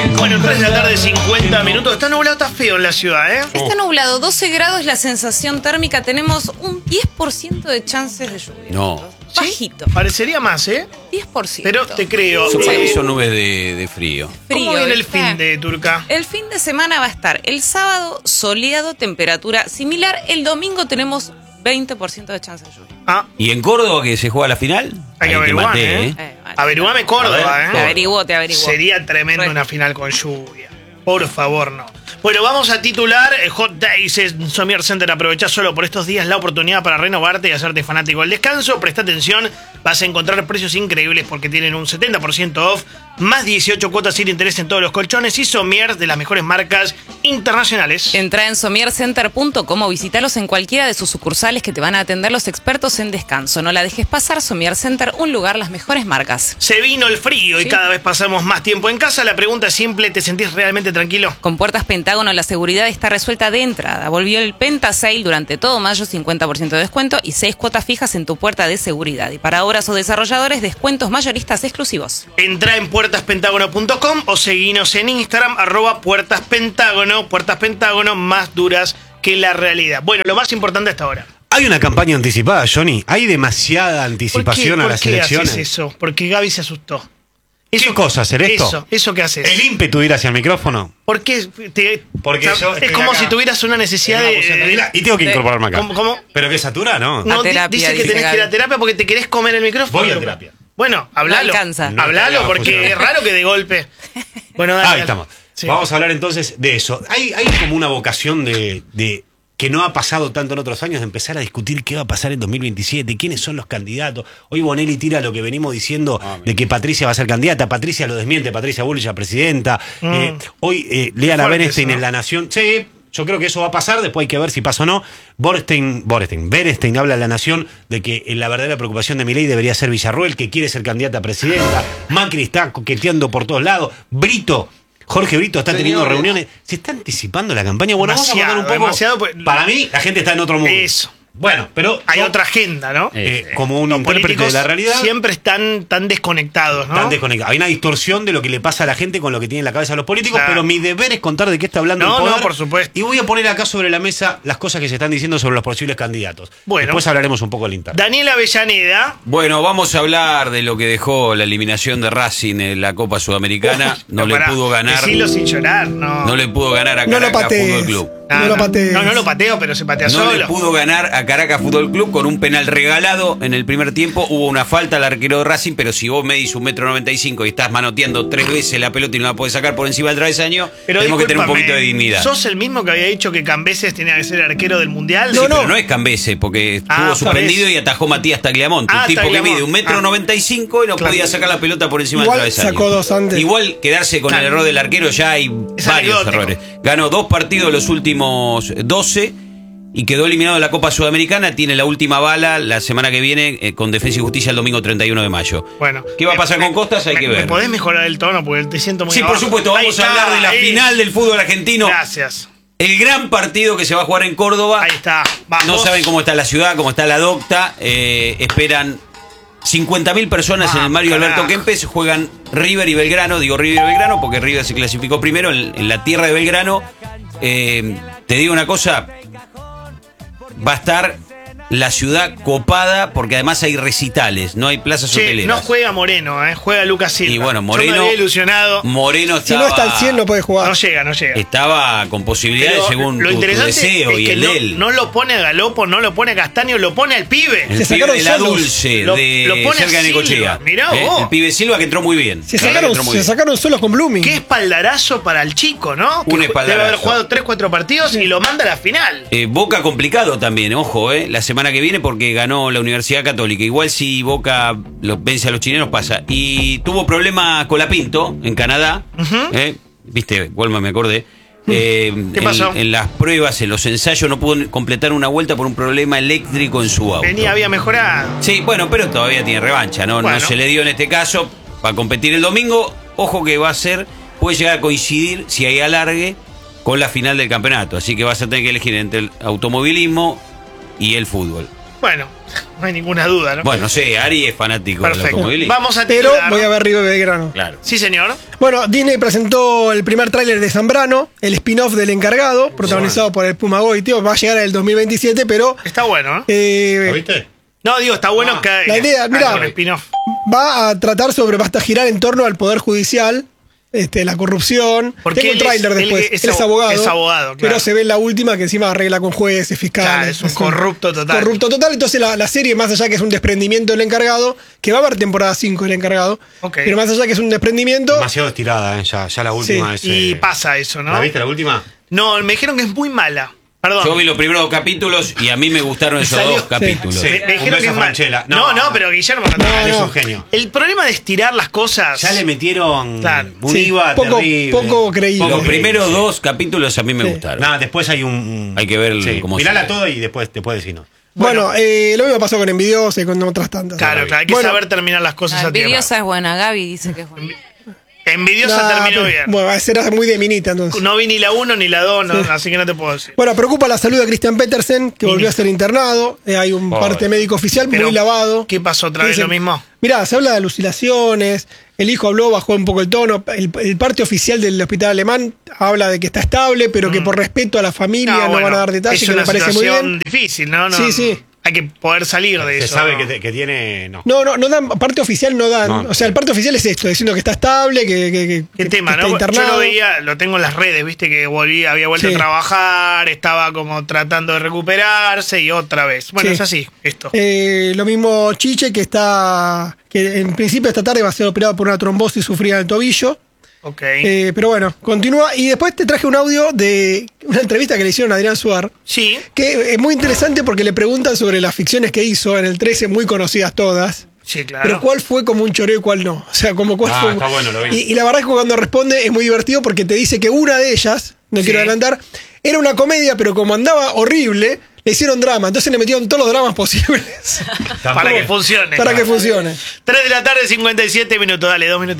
Bueno, 3 de la tarde, 50 minutos. Está nublado, está feo en la ciudad, ¿eh? Está nublado, 12 grados la sensación térmica. Tenemos un 10% de chances de lluvia. No. Bajito. Parecería más, ¿eh? 10%. Pero te creo. Son nubes de frío. ¿Cómo viene el ¿viste? fin de Turca? El fin de semana va a estar el sábado soleado, temperatura similar. El domingo tenemos 20% de chance de lluvia. Ah, ¿Y en Córdoba que se juega la final? hay que Ahí te averiguar, maté, ¿eh? Vale. Averiguame Córdoba, A ver, Te ¿eh? averiguó. Sería tremendo Re. una final con lluvia. Por favor, no. Bueno, vamos a titular Hot Days en Somier Center. Aprovecha solo por estos días la oportunidad para renovarte y hacerte fanático del descanso. Presta atención, vas a encontrar precios increíbles porque tienen un 70% off, más 18 cuotas sin interés en todos los colchones y Somier de las mejores marcas internacionales. Entra en somiercenter.com o visítalos en cualquiera de sus sucursales que te van a atender los expertos en descanso. No la dejes pasar, Somier Center, un lugar, las mejores marcas. Se vino el frío y Sí. cada vez pasamos más tiempo en casa. La pregunta es simple, ¿te sentís realmente tranquilo? Con Puertas Pentágono la seguridad está resuelta de entrada. Volvió el Penta Sale durante todo mayo, 50% de descuento y 6 cuotas fijas en tu puerta de seguridad. Y para obras o desarrolladores, descuentos mayoristas exclusivos. Entra en puertaspentágono.com o seguinos en Instagram, @puertaspentágono. Puertas Pentágono, más duras que la realidad. Bueno, lo más importante hasta ahora. Hay una campaña anticipada, Johnny. Hay demasiada anticipación a las elecciones. ¿Por qué haces eso? Porque Gaby se asustó. ¿Qué cosa hacer esto? Eso que haces. El ímpetu de ir hacia el micrófono. ¿Por qué? Porque yo es estoy como acá. si tuvieras una necesidad Y tengo que incorporarme acá. ¿Cómo? ¿Pero que satura, no? No, A terapia, dice que dice tenés que ir a Gaby. terapia porque te querés comer el micrófono. Voy a terapia. Bueno, hablalo. No alcanza. No, Hablalo no, porque funciona. es raro que de golpe. Bueno, dale. Ahí dale. estamos. Sí. Vamos a hablar entonces de eso. Hay como una vocación de que no ha pasado tanto en otros años, de empezar a discutir qué va a pasar en 2027, quiénes son los candidatos. Hoy Bonelli tira lo que venimos diciendo de que Patricia va a ser candidata. Patricia lo desmiente, Patricia Bullrich presidenta. Hoy Leana Fuerte Berenstein eso, ¿no? en La Nación. Sí, yo creo que eso va a pasar, después hay que ver si pasa o no. Berenstein habla en La Nación de que la verdadera preocupación de Milei debería ser Villarruel, que quiere ser candidata a presidenta. Macri está coqueteando por todos lados. Jorge Brito está teniendo reuniones. ¿Se está anticipando la campaña? Bueno, vamos a hablar un poco. Demasiado, pues, Para mí, la gente está en otro mundo. Eso. Bueno, pero Hay yo, otra agenda, ¿no? como un Los intérprete políticos de la realidad, siempre están tan desconectados, ¿no? están desconectados. Hay una distorsión de lo que le pasa a la gente con lo que tiene en la cabeza los políticos, Claro. pero mi deber es contar de qué está hablando No, el poder. no, por supuesto. Y voy a poner acá sobre la mesa las cosas que se están diciendo sobre los posibles candidatos. Bueno. Después hablaremos un poco del interno. Daniel Avellaneda. Bueno, vamos a hablar de lo que dejó la eliminación de Racing en la Copa Sudamericana. No le Pará, pudo ganar. decilo sin llorar, no. No le pudo ganar a No lo Caracas Fútbol patees. Club. No lo patees. No lo pateo, pero se patea No solo. le pudo ganar a Caracas Fútbol Club con un penal regalado en el primer tiempo. Hubo una falta al arquero de Racing, pero si vos medís 1,95 m y estás manoteando 3 veces la pelota y no la podés sacar por encima del travesaño, Pero tenemos que tener un discúlpame, poquito de dignidad. ¿Sos el mismo que había dicho que Cambeses tenía que ser arquero del Mundial? No, Sí, Pero no es Cambese, porque estuvo suspendido sabés. y atajó Matías Tagliamonte, Ah, un tipo Tagliamonte. que mide 1,95 m y no Claro. podía sacar la pelota por encima Igual del travesaño. sacó dos antes. Igual quedarse con el error del arquero, ya hay Es varios anecdótico. errores. Ganó 2 partidos los últimos 12 y quedó eliminado de la Copa Sudamericana. Tiene la última bala la semana que viene con Defensa y Justicia el domingo 31 de mayo. Bueno. ¿Qué va a pasar con Costas? Hay que ver. ¿Me podés mejorar el tono? Porque te siento muy Sí, por abajo. supuesto, Ahí vamos a está, hablar de la ahí. final del fútbol argentino. Gracias. El gran partido que se va a jugar en Córdoba. Ahí está. Vamos. No saben cómo está la ciudad, cómo está la docta. Esperan 50.000 personas en el Mario carajo. Alberto Kempes. Juegan River y Belgrano. Digo River y Belgrano porque River se clasificó primero en la tierra de Belgrano. Te digo una cosa. Va a estar la ciudad copada porque además hay recitales. No hay plazas Che, hoteleras. no juega Moreno, juega Lucas Silva. Y bueno, Yo Moreno. me había ilusionado. Moreno Si estaba, no está al 100 no puede jugar. No llega. estaba con posibilidades Pero según lo tu interesante deseo es y que el de él. no lo pone a Galopo, no lo pone a Castaño, lo pone al pibe. El Se pibe sacaron de la solos. Dulce, Lo de pone cerca a de Necochea. Silva. Mirá vos. El pibe Silva que entró muy bien. Se La verdad que sacaron, entró muy se bien. sacaron solos con Blooming. Qué espaldarazo para el chico, ¿no? Un Que espaldarazo. Debe haber jugado 3-4 partidos y lo manda a la final. Boca complicado también, ojo, la semana que viene porque ganó la Universidad Católica. Igual si Boca vence a los chilenos pasa. Y tuvo problemas con la Pinto en Canadá. Viste, Walma me acordé. ¿Qué pasó? En las pruebas, en los ensayos, no pudo completar una vuelta por un problema eléctrico en su auto. Había mejorado. Sí, bueno, pero todavía tiene revancha, ¿no? Bueno. No se le dio en este caso para competir el domingo. Ojo que va a ser, puede llegar a coincidir, si hay alargue, con la final del campeonato. Así que vas a tener que elegir entre el automovilismo y el fútbol. Bueno, No hay ninguna duda, ¿no? Bueno, no sé, Ari es fanático del Perfecto. automovilismo. Vamos a Pero titular. voy a ver River Belgrano. Claro. Sí, señor. Bueno, Disney presentó el primer tráiler de Zambrano, el spin-off del Encargado, protagonizado por el Puma Goitio. Va a llegar en el 2027, pero Está bueno, ¿no? ¿Lo viste? No, digo, está bueno que... la idea, mirá. con spin-off. va a tratar va a girar en torno al Poder Judicial, la corrupción. Porque Tengo un él es- tráiler después. él es Él es abogado. es abogado, claro. Pero se ve en la última que encima arregla con jueces, fiscales. Claro, es un corrupto total. Corrupto total. Entonces la serie, más allá que es un desprendimiento del Encargado, que va a haber temporada 5 del Encargado, Ok. pero más allá que es un desprendimiento, Demasiado estirada, ya la última es. Y pasa eso, ¿no? ¿La viste la última? No, me dijeron que es muy mala. Perdón. Yo vi los primeros 2 capítulos y a mí me gustaron esos Salió- 2 capítulos. Sí. Me Un dijeron beso que es a mala. Franchella. No, pero Guillermo Es no. un genio. El problema de estirar las cosas. Ya le metieron Claro. un Sí, IVA poco- terrible. poco creíble. Los Ok. primeros 2 capítulos a mí me Sí. gustaron. Nada, después hay un. Hay que ver cómo Mirala sigue. todo y después decirnos. bueno, lo mismo pasó con Envidiosa y con otras tantas. Claro, hay que Bueno, saber terminar las cosas a tiempo. Envidiosa es buena, Gaby dice que es buena. Envidiosa nah, terminó pero- bien. Bueno, será muy de minita entonces. No vi ni la 1 ni la 2, así que no te puedo decir. Bueno, preocupa la salud de Christian Petersen, que volvió a ser internado. Hay un Pobre. parte médico oficial Pero, muy lavado. ¿qué pasó otra vez? Dicen- ¿Lo mismo? Mirá, se habla de alucinaciones. El hijo habló, bajó un poco el tono. El parte oficial del hospital alemán habla de que está estable, pero que por respeto a la familia no, bueno, van a dar detalles, es que me una parece muy situación bien. difícil, ¿no? Sí, sí. Hay que poder salir de Se eso. sabe ¿no? que tiene. No. No dan, parte oficial no dan. No. O sea, el parte oficial es esto, diciendo que está estable, ¿Qué que tema, está no? Yo internado. lo veía, lo tengo en las redes, viste que había vuelto Sí. a trabajar, estaba como tratando de recuperarse y otra vez. Bueno, Sí. es así, esto. Lo mismo Chiche, que en principio esta tarde va a ser operado por una trombosis sufrida en el tobillo. Ok. Pero bueno, continúa. Y después te traje un audio de una entrevista que le hicieron a Adrián Suar, Sí, que es muy interesante porque le preguntan sobre las ficciones que hizo en el 13, muy conocidas todas. sí, claro. Pero cuál fue como un choreo y cuál no. O sea, como cuál fue. Está bueno, lo vi. Y la verdad es que cuando responde es muy divertido porque te dice que una de ellas, no Sí. quiero adelantar, era una comedia, pero como andaba horrible, le hicieron drama. Entonces le metieron todos los dramas posibles para que funcione. para que funcione. 3 de la tarde, 57 minutos. Dale, 2 minutos.